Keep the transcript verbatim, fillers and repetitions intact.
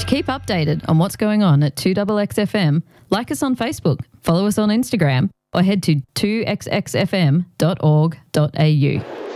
To keep updated on what's going on at two X X F M, like us on Facebook, follow us on Instagram, or head to two x x f m dot org dot a u.